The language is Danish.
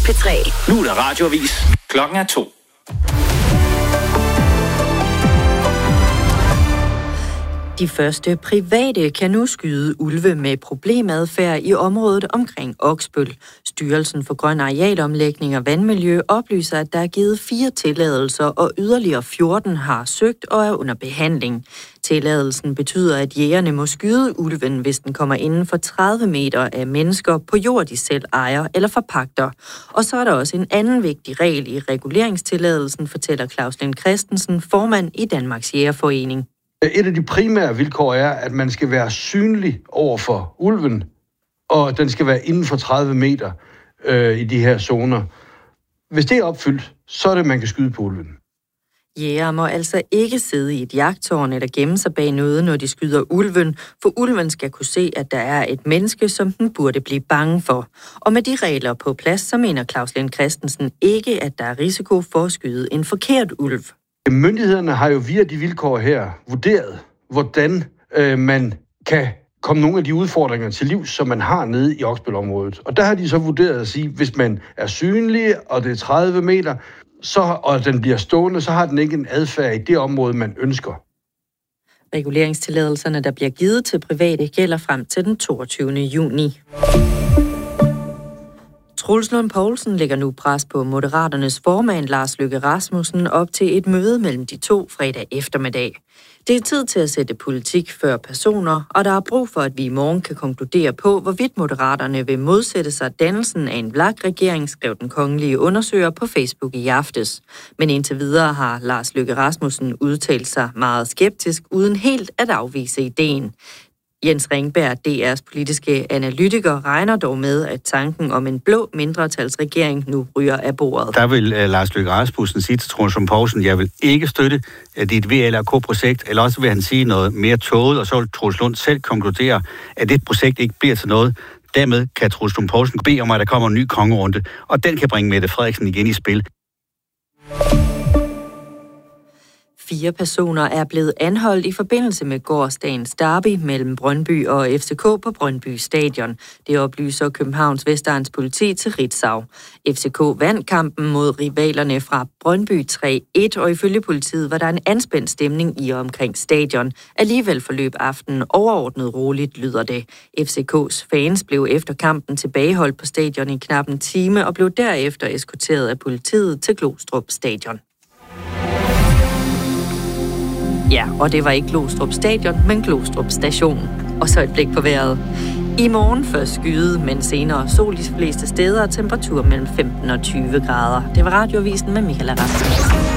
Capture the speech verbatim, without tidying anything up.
P tre. Nu er der radioavis. Klokken er to. De første private kan nu skyde ulve med problemadfærd i området omkring Oksbøl. Styrelsen for Grøn Arealomlægning og Vandmiljø oplyser, at der er givet fire tilladelser, og yderligere fjorten har søgt og er under behandling. Tilladelsen betyder, at jægerne må skyde ulven, hvis den kommer inden for tredive meter af mennesker på jord, de selv ejer eller forpagter. Og så er der også en anden vigtig regel i reguleringstilladelsen, fortæller Claus Lind Christensen, formand i Danmarks Jægerforening. Et af de primære vilkår er, at man skal være synlig over for ulven, og den skal være inden for tredive meter øh, i de her zoner. Hvis det er opfyldt, så er det, man kan skyde på ulven. Jæger må altså ikke sidde i et jagttårn eller gemme sig bag noget, når de skyder ulven, for ulven skal kunne se, at der er et menneske, som den burde blive bange for. Og med de regler på plads, så mener Claus Lind Christensen ikke, at der er risiko for at skyde en forkert ulv. Myndighederne har jo via de vilkår her vurderet, hvordan øh, man kan komme nogle af de udfordringer til livs, som man har nede i Oksbøl-området. Og der har de så vurderet at sige, hvis man er synlig, og det er tredive meter, så, og den bliver stående, så har den ikke en adfærd i det område, man ønsker. Reguleringstilladelserne, der bliver givet til private, gælder frem til den toogtyvende juni. Troels Lund Poulsen lægger nu pres på Moderaternes formand Lars Løkke Rasmussen op til et møde mellem de to fredag eftermiddag. Det er tid til at sætte politik før personer, og der er brug for, at vi i morgen kan konkludere på, hvorvidt Moderaterne vil modsætte sig dannelsen af en V L A K-regering, skrev den kongelige undersøger på Facebook i aftes. Men indtil videre har Lars Løkke Rasmussen udtalt sig meget skeptisk, uden helt at afvise ideen. Jens Ringberg, D R's politiske analytiker, regner dog med, at tanken om en blå mindretalsregering nu ryger af bordet. Der vil uh, Lars Løkke Rasmussen sige til Troels Lund Poulsen, jeg vil ikke støtte uh, dit V L A K-projekt, eller også vil han sige noget mere tåget, og så vil Troels Lund selv konkludere, at det projekt ikke bliver til noget. Dermed kan Troels Lund Poulsen bede om, at der kommer en ny kongerunde, og den kan bringe Mette Frederiksen igen i spil. Fire personer er blevet anholdt i forbindelse med gårsdagens derby mellem Brøndby og F C K på Brøndby Stadion. Det oplyser Københavns Vestegns politi til Ritzau. F C K vandt kampen mod rivalerne fra Brøndby tre et, og ifølge politiet var der en anspændt stemning i og omkring stadion. Alligevel forløb aftenen overordnet roligt, lyder det. F C K's fans blev efter kampen tilbageholdt på stadion i knap en time og blev derefter eskorteret af politiet til Glostrup Stadion. Ja, og det var ikke Glostrup Stadion, men Glostrup Station. Og så et blik på vejret. I morgen først skyde, men senere sol de fleste steder og temperatur mellem femten og tyve grader. Det var Radioavisen med Michael Rasmussen.